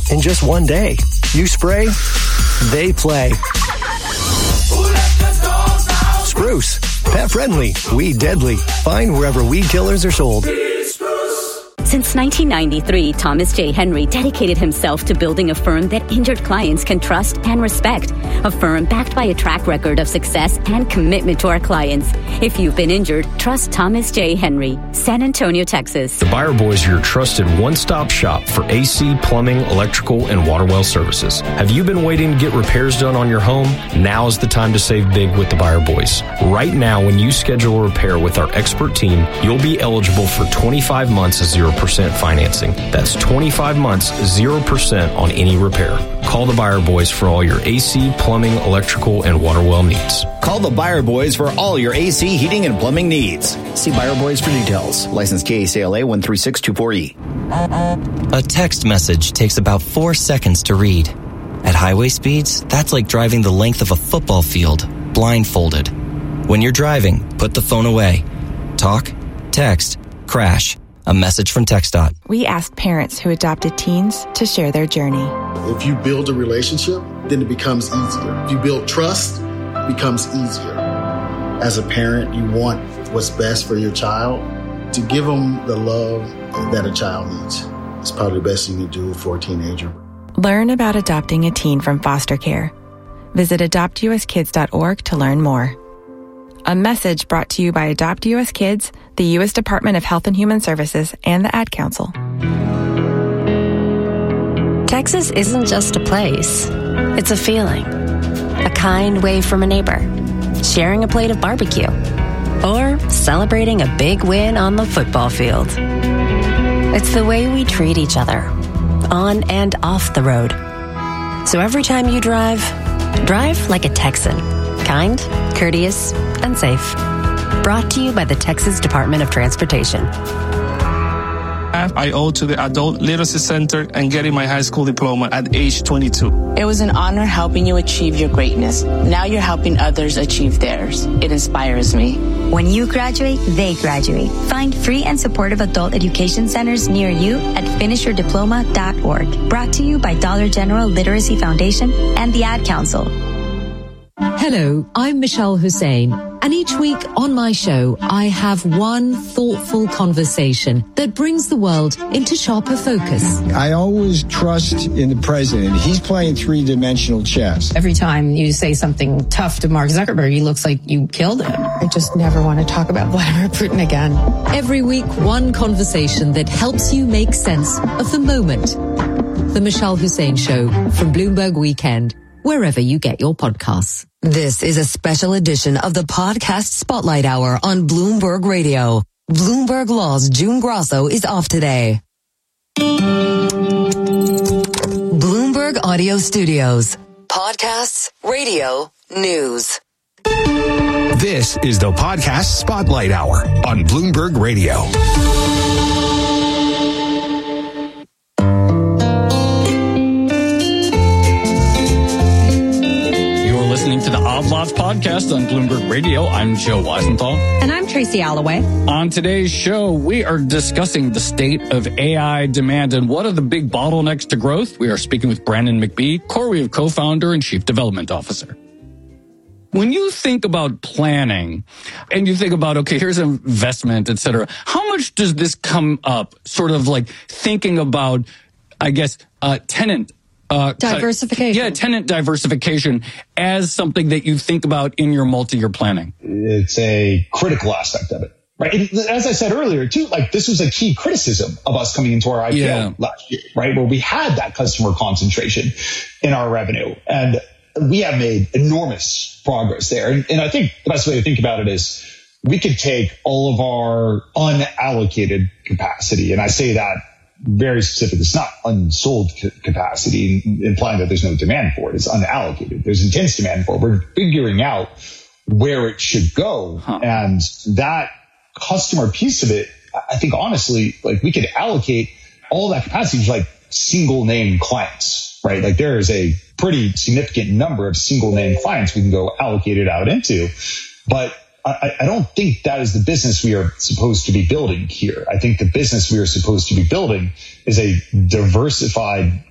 in just one day. You spray, they play. Spruce, pet friendly, weed deadly. Find wherever weed killers are sold. Since 1993, Thomas J. Henry dedicated himself to building a firm that injured clients can trust and respect. A firm backed by a track record of success and commitment to our clients. If you've been injured, trust Thomas J. Henry, San Antonio, Texas. The Buyer Boys are your trusted one-stop shop for AC, plumbing, electrical, and water well services. Have you been waiting to get repairs done on your home? Now is the time to save big with the Buyer Boys. Right now, when you schedule a repair with our expert team, you'll be eligible for 25 months of 0% financing. That's 25 months, 0% on any repair. Call the Buyer Boys for all your AC, plumbing, electrical, and water well needs. Call the Buyer Boys for all your AC, heating, and plumbing needs. See Buyer Boys for details. License KACLA 13624E. A text message takes about 4 seconds to read. At highway speeds, that's like driving the length of a football field, blindfolded. When you're driving, put the phone away. Talk, text, crash. A message from TxDOT. We asked parents who adopted teens to share their journey. If you build a relationship, then it becomes easier. If you build trust, it becomes easier. As a parent, you want what's best for your child. To give them the love that a child needs is probably the best thing you do for a teenager. Learn about adopting a teen from foster care. Visit adoptuskids.org to learn more. A message brought to you by Adopt U.S. Kids, the U.S. Department of Health and Human Services, and the Ad Council. Texas isn't just a place. It's a feeling. A kind wave from a neighbor. Sharing a plate of barbecue. Or celebrating a big win on the football field. It's the way we treat each other. On and off the road. So every time you drive like a Texan. Kind, courteous, and safe. Brought to you by the Texas Department of Transportation. I owe to the Adult Literacy Center and getting my high school diploma at age 22. It was an honor helping you achieve your greatness. Now you're helping others achieve theirs. It inspires me. When you graduate, they graduate. Find free and supportive adult education centers near you at finishyourdiploma.org. Brought to you by Dollar General Literacy Foundation and the Ad Council. Hello, I'm Michelle Hussein, and each week on my show, I have one thoughtful conversation that brings the world into sharper focus. I always trust in the president. He's playing three-dimensional chess. Every time you say something tough to Mark Zuckerberg, he looks like you killed him. I just never want to talk about Vladimir Putin again. Every week, one conversation that helps you make sense of the moment. The Michelle Hussein Show from Bloomberg Weekend, wherever you get your podcasts. This is a special edition of the Podcast Spotlight Hour on Bloomberg Radio. Bloomberg Law's June Grosso is off today. Bloomberg Audio Studios. Podcasts, radio, news. This is the Podcast Spotlight Hour on Bloomberg Radio. Listening to the Odd Lots podcast on Bloomberg Radio. I'm Joe Weisenthal. And I'm Tracy Alloway. On today's show, we are discussing the state of AI demand and what are the big bottlenecks to growth. We are speaking with Brandon McBee, CoreWeave co-founder and chief development officer. When you think about planning and you think about, okay, here's an investment, et cetera, how much does this come up sort of like thinking about, I guess, tenant diversification. Tenant diversification as something that you think about in your multi-year planning? It's a critical aspect of it, right? As I said earlier, too, like this was a key criticism of us coming into our IPO last year, right? Where we had that customer concentration in our revenue. And we have made enormous progress there. And I think the best way to think about it is we could take all of our unallocated capacity, and I say that very specific. It's not unsold capacity, implying that there's no demand for it. It's unallocated. There's intense demand for it. We're figuring out where it should go. And that customer piece of it, I think honestly, like we could allocate all that capacity to like single name clients, right? Like there is a pretty significant number of single name clients we can go allocate it out into. But I don't think that is the business we are supposed to be building here. I think the business we are supposed to be building is a diversified